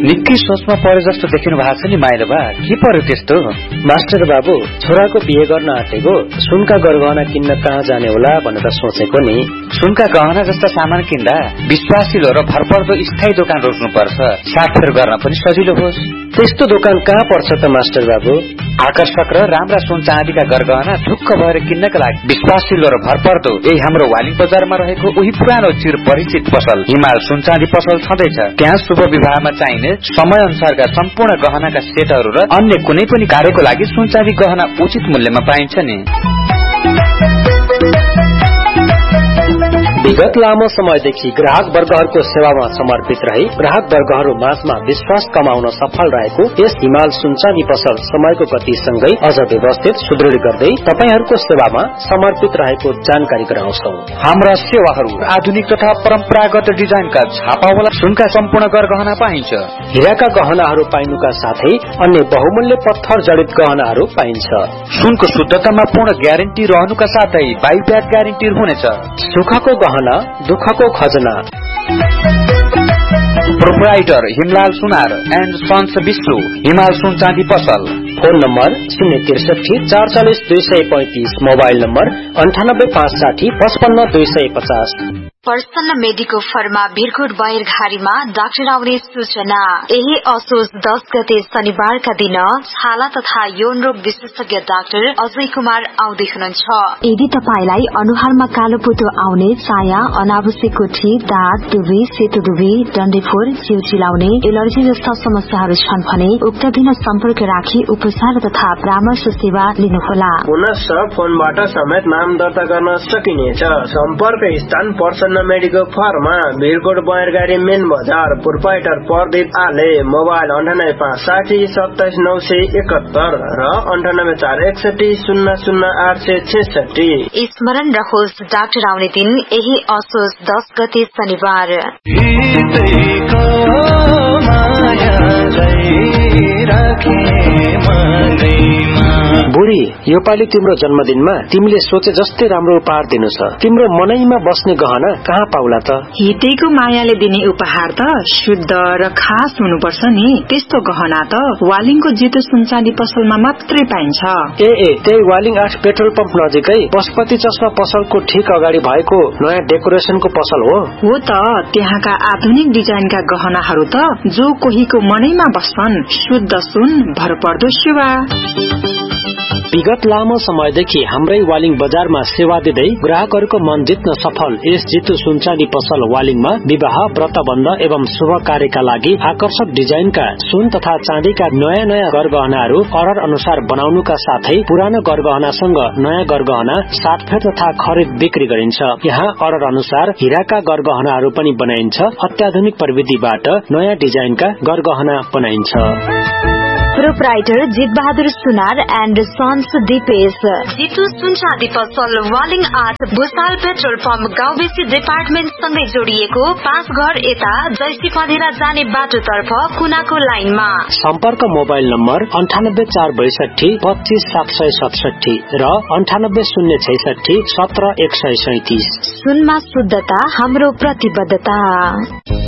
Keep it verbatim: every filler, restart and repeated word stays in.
निकै सोचमा परे जस्तो देखिनु भएको छ नि माइलो बा, के पर्यो त्यस्तो? मास्टर बाबु, छोराको बिहे गर्न आँटेको, सुनका गरगहना किन्न कहाँ जाने होला भनेर सोचेको नि। सुनका गहना जस्ता सामान किन्दा विश्वासिलो र भरपर्दो स्थायी दोकान रोज्नु पर्छ, साथफेर गर्न पनि सजिलो होस्। त्यस्तो दोकान कहाँ पर्छ त मास्टर बाबु? आकर्षक र राम्रा सुन चाँदीका गरगहना ढुक्क भएर किन्नका लागि विश्वासिलो र भरपर्दो यही हाम्रो वालिङ बजारमा रहेको उही पुरानो चिर परिचित पसल हिमाल सुन चाँदी पसल छँदैछ। त्यहाँ शुभ विवाहमा चाहिने समय अनुसारका सम्पूर्ण गहनाका सेटहरू र अन्य कुनै पनि कार्यको लागि सुन चाँदी गहना उचित मूल्यमा पाइन्छ नि। विगत लामो समयदेखि ग्राहक वर्गहरूको सेवामा समर्पित रही ग्राहक वर्गहरू माझमा विश्वास कमाउन सफल रहेको यस हिमाल सुनचाँदी पसल समयको गतिसँगै अझ व्यवस्थित सुदृढ गर्दै तपाईहरूको सेवामा समर्पित रहेको जानकारी गराउँछौ। हाम्रा सेवाहरू आधुनिक तथा परम्परागत डिजाइनका छापावाला सुनका सम्पूर्ण गरगहना पाइन्छ। हिराका गहनाहरू पाइनुका साथै अन्य बहुमूल्य पत्थर जडित गहनाहरू पाइन्छ। सुनको शुद्धतामा पूर्ण ग्यारेन्टी रहनुका साथै बाइब्याक ग्यारेन्टी हुनेछ। सुखको गहना, दुःखको खजना। Proprietor Himlal Sunar and sons Vishnu, हिमाल सुन चाँदी पसल। फोन नम्बर शून्य त्रिसठी चार चालिस दुई सय पैंतिस, मोबाइल नम्बर अन्ठानब्बे पाँच साठी पचपन्न दुई सय पचास। प्रसन्न मेडिको फर्मा भिरकोट बयरघारीमा डाक्टर आउने सूचना। यही असोज दस गते शनिबारका दिन छाला तथा यौन रोग विशेषज्ञ डाक्टर अजय कुमार आउँदै हुनुहुन्छ। यदि तपाईलाई अनुहारमा कालो पोतो आउने, चाया, अनावश्यक कोठी, दाँत दुबी, सेतो दुबी, डन्डीफोर, जिउ चिलाउने, एलर्जी जस्ता समस्याहरू छन् भने उक्त दिन सम्पर्क राखी उपचार तथा परामर्श सेवा लिनुहोला। पुनश्च फोनबाट समेत नाम दर्ता गर्न सकिनेछ। सम्पर्क स्थान प्रसन्न मेडिकल फार्मा भिरकोट बयरगारी मेन बजार। प्रोप्राइटर प्रदीप आले। मोबाइल अन्ठानब्बे पाँच साठी सत्ताइस नौ सय एकहत्तर र अन्ठानब्बे चार एकसठी शून्य शून्य आठ सय छेसठी। स्मरण रहोस् डाक्टर आउने दिन यही असोज दस गते शनिबार। बुढी, यो पालि तिम्रो जन्मदिनमा तिमीले सोचे जस्तै राम्रो उपहार दिनु छ। तिम्रो मनैमा बस्ने गहना कहाँ पाउला त? हितेको मायाले दिने उपहार त शुद्ध र खास हुनुपर्छ नि। त्यस्तो गहना त वालिङको जितो सुनचाँदी पसलमा मात्रै पाइन्छ। ए ए त्यही वालिङ आठ पेट्रोल पम्प नजिकै पशुपति चस्मा पसलको ठिक अगाडि भएको नयाँ डेकोरेसनको पसल हो। हो त, त्यहाँका आधुनिक डिजाइनका गहनाहरू त जो कोहीको मनैमा बस्छन्। शुद्ध सुन, भरपर्दो सेवा। विगत लामो समयदेखि हाम्रै वालिङ बजारमा सेवा दिँदै ग्राहकहरूको मन जित्न सफल यस जितु सुनचाँदी पसल वालिङमा विवाह, व्रतबन्ध एवं शुभ कार्यका लागि आकर्षक डिजाइनका सुन तथा चाँदीका नयाँ नयाँ गरगहनाहरू अर्डर अनुसार बनाउनुका साथै पुरानो गरगहनासँग नयाँ गरगहना साटफेर तथा खरिद बिक्री गरिन्छ। यहाँ अर्डर अनुसार हिराका गरगहनाहरू पनि बनाइन्छ। अत्याधुनिक प्रविधिबाट नयाँ डिजाइनका गरगहना बनाइन्छ। प्रोप्राइटर जित बहादुर सुनार एन्ड सन्स दिपेश। जितु सुनचाँदी पसल वालिङ आठ भुसाल पेट्रोल पम्प गाउँबेसी डिपार्टमेन्ट सँगै जोडिएको पाँच घर यता जैसी पँधेरा जाने बाटोतर्फ कुनाको लाइनमा। सम्पर्क मोबाइल नम्बर अन्ठानब्बे चार बैसठी पच्चीस सात सय सतसठी र अन्ठानब्बे शून्य छैसठी सत्र एक सय सैतिस। सुनमा शुद्धता हाम्रो प्रतिबद्धता।